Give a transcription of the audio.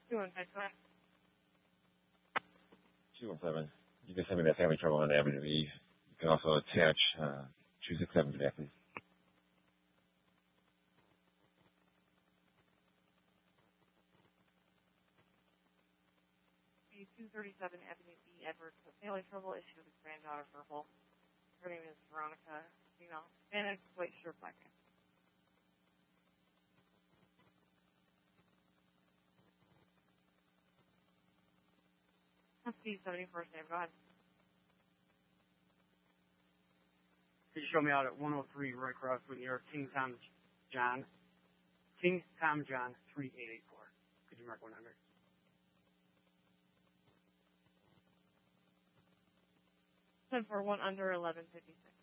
215. 217. You can send me that family trouble on Avenue E. You can also attach 267 to that, please. The 237 Avenue E, Edwards, family trouble issue with his granddaughter verbal. Her name is Veronica, female, Hispanic, white shirt, black pants. That's 71st name. Go ahead. Could you show me out at 103 Roy Crosswood near King Tom John 3884. Could you mark 100? Ten for one under 1156.